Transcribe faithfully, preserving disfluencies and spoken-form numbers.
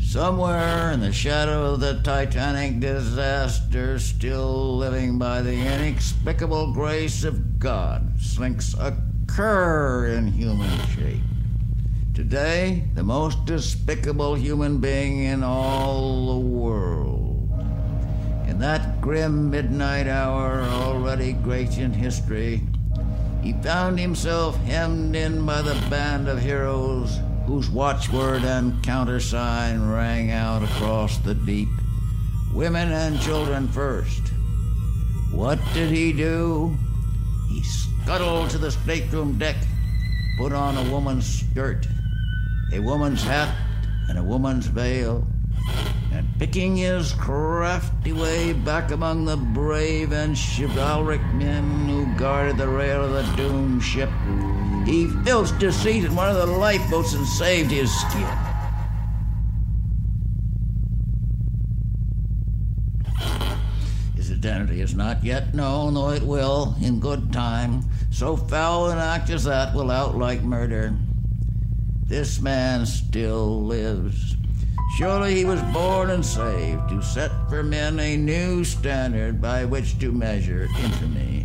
Somewhere in the shadow of the Titanic disaster, still living by the inexplicable grace of God, slinks a cur in human shape. Today, the most despicable human being in all the world. In that grim midnight hour, already great in history, he found himself hemmed in by the band of heroes whose watchword and countersign rang out across the deep. Women and children first. What did he do? He scuttled to the stateroom deck, put on a woman's skirt, a woman's hat, and a woman's veil, and picking his crafty way back among the brave and chivalric men who guarded the rail of the doomed ship, he filched a seat in one of the lifeboats and saved his skin. His identity is not yet known, though it will, in good time. So foul an act as that will out like murder. This man still lives. Surely he was born and saved to set for men a new standard by which to measure infamy.